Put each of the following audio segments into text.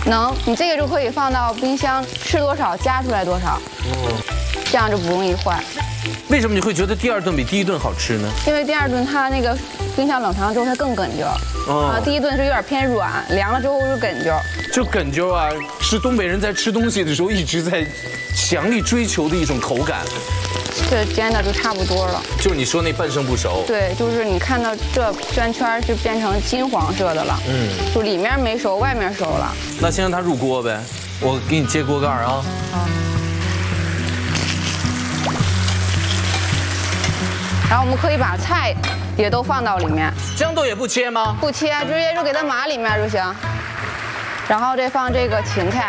能，你这个就可以放到冰箱，吃多少加出来多少。这样就不容易坏。 为什么你会觉得第二顿比第一顿好吃呢？ 因为第二顿它那个冰箱冷藏之后它更梗嚼，第一顿是有点偏软，凉了之后就梗嚼。 就梗嚼啊，是东北人在吃东西的时候一直在强力追求的一种口感。 这煎的就差不多了。 就是你说那半生不熟。 对，就是你看到这圈圈是变成金黄色的了，就里面没熟，外面熟了。 那先让它入锅呗，我给你揭锅盖啊。好。 然后我们可以把菜也都放到里面。 豇豆也不切吗？ 不切，直接就给它码里面就行。然后再放这个芹菜。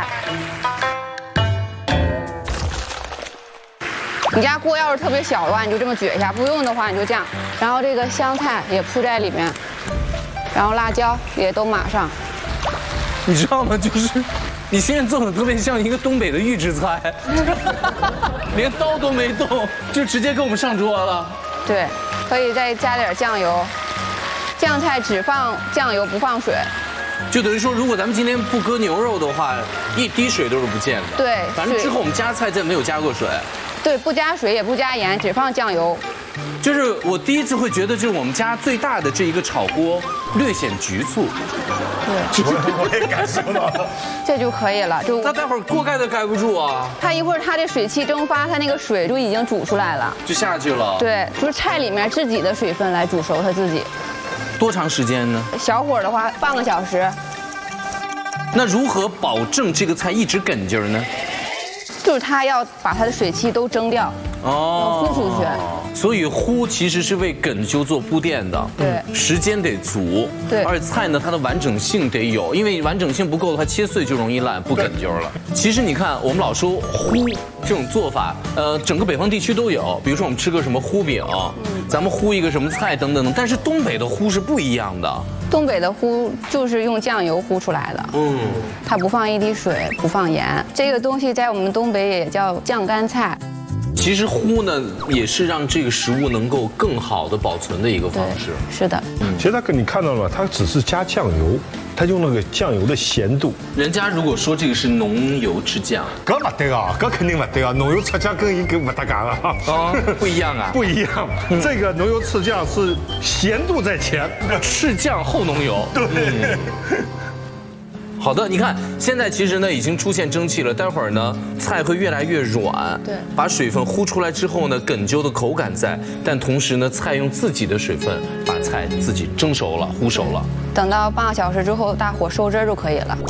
你家锅要是特别小的话，你就这么撅一下；不用的话，你就这样。然后这个香菜也铺在里面，然后辣椒也都码上。 你知道吗？就是你现在做的特别像一个东北的预制菜，连刀都没动，就直接给我们上桌了。 对，可以再加点酱油。酱菜只放酱油不放水。 就等于说，如果咱们今天不搁牛肉的话，一滴水都是不见的。 对， 反正之后我们加菜再没有加过水。 对，不加水也不加盐，只放酱油。 就是我第一次会觉得，就是我们家最大的这一个炒锅略显局促。 对， 我也感受到了。 这就可以了，就那待会儿锅盖都盖不住啊。 它一会儿它这水汽蒸发，它那个水就已经煮出来了， 就下去了。 对，就是菜里面自己的水分来煮熟它自己。 多长时间呢？ 小火的话，半个小时。 那如何保证这个菜一直梗劲儿呢？ 就是它要把它的水汽都蒸掉，呼出去。 所以呼其实是为梗灸做铺垫的， 对， 时间得足， 对， 而且菜呢它的完整性得有，因为完整性不够的话，切碎就容易烂，不梗灸了。其实你看，我们老说呼这种做法，整个北方地区都有，比如说我们吃个什么呼饼，咱们呼一个什么菜等等等，但是东北的呼是不一样的。 东北的呼就是用酱油呼出来的，它不放一滴水，不放盐。这个东西在我们东北也叫酱干菜。 其实呼呢，也是让这个食物能够更好的保存的一个方式。 是的， 其实你看到了吗？它只是加酱油，它用那个酱油的咸度。 人家如果说这个是浓油赤酱， 搿不对啊，搿肯定不对啊，浓油赤酱跟一个不搭嘎了啊， 不一样啊， 不一样。这个浓油赤酱是咸度在前， 赤酱后浓油。对。好的，你看现在其实呢已经出现蒸汽了，待会儿呢菜会越来越软， 对， 把水分呼出来之后呢，梗灸的口感在，但同时呢菜用自己的水分把菜自己蒸熟了，烀熟了。 等到半个小时之后，大火收汁就可以了。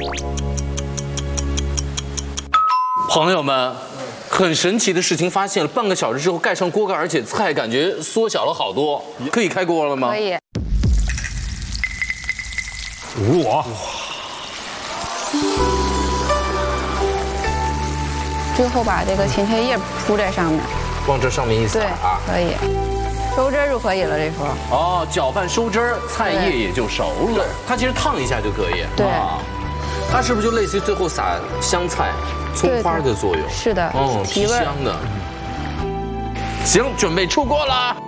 朋友们，很神奇的事情发现了，半个小时之后盖上锅盖，而且菜感觉缩小了好多，可以开锅了吗？ 可以。 哇！ 最后把这个芹菜叶铺在上面， 往这上面一撒啊， 可以，收汁就可以了。这时候搅拌收汁儿，菜叶也就熟了。它其实烫一下就可以。 对， 它是不是就类似于最后撒香菜、葱花的作用？ 是的， 提香的。行，准备出锅了。